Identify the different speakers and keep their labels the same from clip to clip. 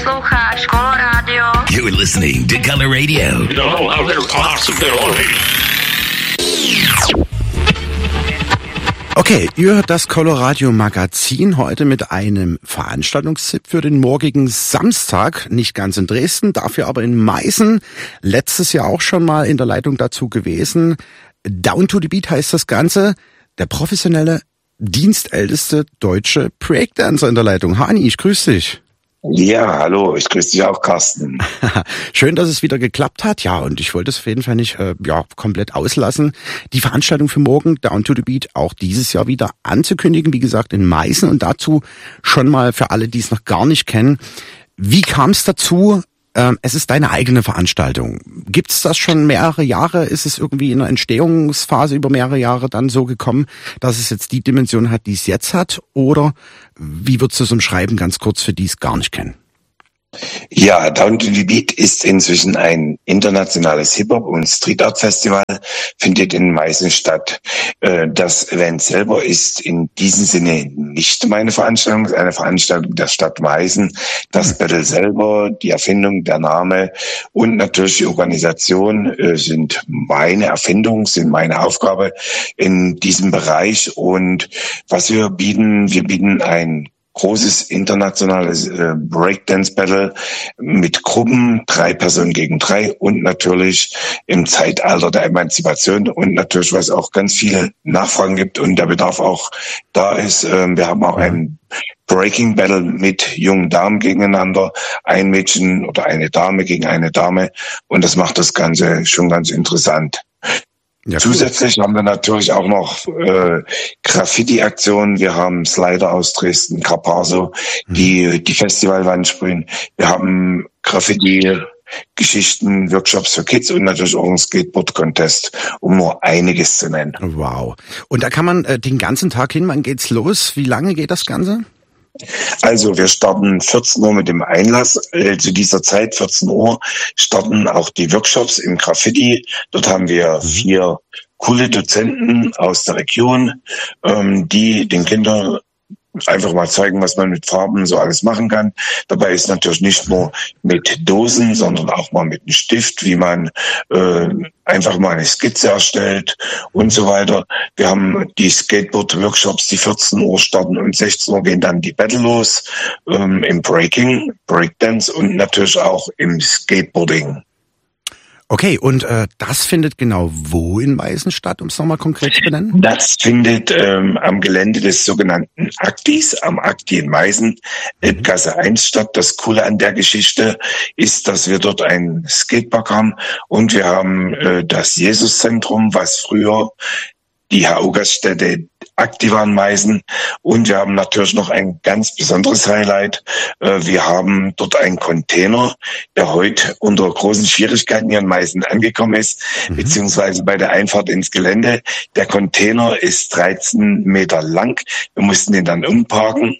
Speaker 1: Posloucháš Coloradio.
Speaker 2: You're listening to Color Radio.
Speaker 3: No, there's possibility.
Speaker 4: Okay, ihr hört das Coloradio Magazin heute mit einem Veranstaltungstipp für den morgigen Samstag. Nicht ganz in Dresden, dafür aber in Meißen. Letztes Jahr auch schon mal in der Leitung dazu gewesen. Down to the Beat heißt das Ganze. Der professionelle, dienstälteste deutsche Breakdancer in der Leitung. Hani, ich grüße dich.
Speaker 5: Ja, hallo, ich grüße dich auch, Carsten.
Speaker 4: Schön, dass es wieder geklappt hat. Ja, und ich wollte es auf jeden Fall nicht komplett auslassen. Die Veranstaltung für morgen, Down to the Beat, auch dieses Jahr wieder anzukündigen. Wie gesagt, in Meißen. Und dazu schon mal für alle, die es noch gar nicht kennen. Wie kam es dazu? Es ist deine eigene Veranstaltung. Gibt's das schon mehrere Jahre? Ist es irgendwie in einer Entstehungsphase über mehrere Jahre dann so gekommen, dass es jetzt die Dimension hat, die es jetzt hat? Oder wie würdest du es umschreiben, ganz kurz für die es gar nicht kennen?
Speaker 5: Ja, Down to the Beat ist inzwischen ein internationales Hip-Hop- und Street-Art-Festival, findet in Meißen statt. Das Event selber ist in diesem Sinne nicht meine Veranstaltung, es ist eine Veranstaltung der Stadt Meißen. Das Battle selber, die Erfindung, der Name und natürlich die Organisation sind meine Erfindung, sind meine Aufgabe in diesem Bereich. Und was wir bieten ein großes internationales Breakdance-Battle mit Gruppen, 3 Personen gegen 3 und natürlich im Zeitalter der Emanzipation und natürlich, was auch ganz viele Nachfragen gibt und der Bedarf auch da ist. Wir haben auch ein Breaking Battle mit jungen Damen gegeneinander, ein Mädchen oder eine Dame gegen eine Dame und das macht das Ganze schon ganz interessant. Ja, zusätzlich haben wir natürlich auch noch Graffiti-Aktionen. Wir haben Slider aus Dresden, Carpaso, die Festivalwand sprühen. Wir haben Graffiti-Geschichten, Workshops für Kids und natürlich auch einen Skateboard-Contest, um nur einiges zu nennen.
Speaker 4: Wow. Und da kann man den ganzen Tag hin, wann geht's los? Wie lange geht das Ganze?
Speaker 5: Also wir starten 14 Uhr mit dem Einlass. Zu dieser Zeit, 14 Uhr, starten auch die Workshops im Graffiti. Dort haben wir 4 coole Dozenten aus der Region, die den Kindern einfach mal zeigen, was man mit Farben so alles machen kann. Dabei ist natürlich nicht nur mit Dosen, sondern auch mal mit einem Stift, wie man einfach mal eine Skizze erstellt und so weiter. Wir haben die Skateboard-Workshops, die 14 Uhr starten und 16 Uhr gehen dann die Battle los, im Breaking, Breakdance und natürlich auch im Skateboarding.
Speaker 4: Okay, und das findet genau wo in Meißen statt, um es nochmal konkret zu benennen?
Speaker 5: Das findet am Gelände des sogenannten Aktis, am Akti in Meißen, Elbgasse 1 statt. Das Coole an der Geschichte ist, dass wir dort einen Skatepark haben und wir haben das Jesuszentrum, was früher die HU-Gaststätte aktiv an Meißen. Und wir haben natürlich noch ein ganz besonderes Highlight. Wir haben dort einen Container, der heute unter großen Schwierigkeiten hier in Meißen angekommen ist, beziehungsweise bei der Einfahrt ins Gelände. Der Container ist 13 Meter lang. Wir mussten den dann umparken,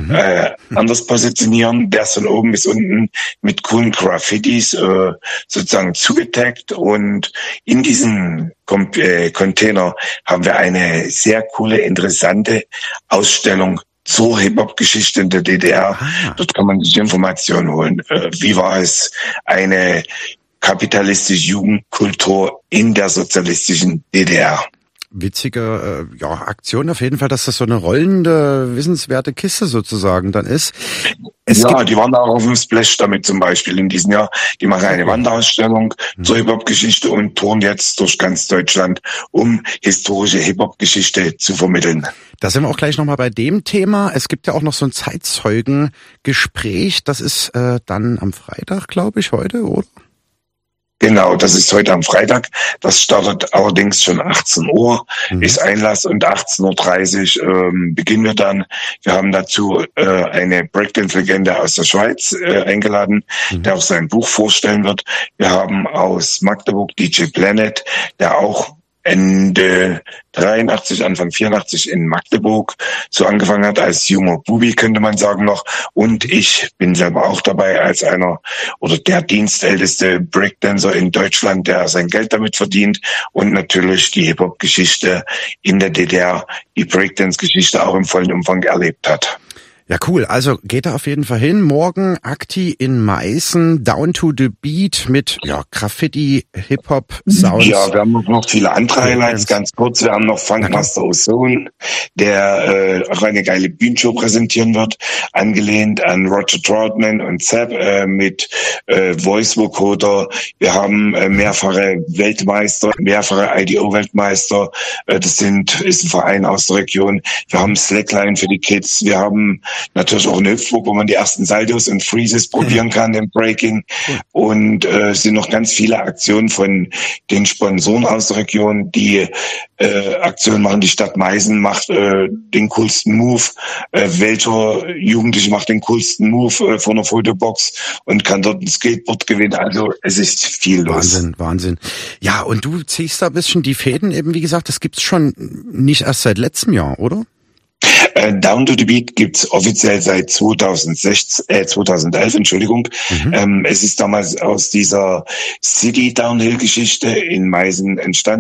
Speaker 5: anders positionieren. Der ist von oben bis unten mit coolen Graffitis sozusagen zugetaggt. Und in diesem Container haben wir eine sehr coole, interessante Ausstellung zur Hip-Hop-Geschichte in der DDR. Dort kann man sich Informationen holen. Wie war es, eine kapitalistische Jugendkultur in der sozialistischen DDR?
Speaker 4: Witzige Aktion auf jeden Fall, dass das so eine rollende, wissenswerte Kiste sozusagen dann ist.
Speaker 5: Die waren auch auf dem Splash damit zum Beispiel in diesem Jahr. Die machen eine Wanderausstellung zur Hip-Hop-Geschichte und touren jetzt durch ganz Deutschland, um historische Hip-Hop-Geschichte zu vermitteln.
Speaker 4: Da sind wir auch gleich nochmal bei dem Thema. Es gibt ja auch noch so ein Zeitzeugengespräch. Das ist dann am Freitag, glaube ich, heute, oder?
Speaker 5: Genau, das ist heute am Freitag. Das startet allerdings schon 18 Uhr, ist Einlass und 18.30 Uhr beginnen wir dann. Wir haben dazu eine Breakdance-Legende aus der Schweiz eingeladen, der auch sein Buch vorstellen wird. Wir haben aus Magdeburg DJ Planet, der auch Ende 83, Anfang 84 in Magdeburg so angefangen hat als junger Bubi, könnte man sagen noch. Und ich bin selber auch dabei als einer oder der dienstälteste Breakdancer in Deutschland, der sein Geld damit verdient und natürlich die Hip-Hop-Geschichte in der DDR, die Breakdance-Geschichte auch im vollen Umfang erlebt hat.
Speaker 4: Ja, cool. Also geht da auf jeden Fall hin. Morgen Akti in Meißen, Down to the Beat mit Graffiti, Hip-Hop-Sounds.
Speaker 5: Ja, wir haben noch viele andere Highlights, ganz kurz. Wir haben noch Funkmaster Ozone, der auch eine geile Bühnenshow präsentieren wird, angelehnt an Roger Troutman und Zapp mit Voice Vocoder. Wir haben mehrfache Weltmeister, mehrfache IDO-Weltmeister. Ist ein Verein aus der Region. Wir haben Slackline für die Kids. Wir haben natürlich auch eine Hüpfburg, wo man die ersten Saldos und Freezes probieren kann im Breaking. Und es sind noch ganz viele Aktionen von den Sponsoren aus der Region, die Aktionen machen. Die Stadt Meißen macht den coolsten Move. Welcher Jugendliche macht den coolsten Move von einer Fotobox und kann dort ein Skateboard gewinnen. Also es ist viel los.
Speaker 4: Wahnsinn. Ja, und du ziehst da ein bisschen die Fäden eben, wie gesagt, das gibt's schon nicht erst seit letztem Jahr, oder?
Speaker 5: Down to the Beat gibt's offiziell seit 2011, Entschuldigung. Es ist damals aus dieser City Downhill-Geschichte in Meißen entstanden.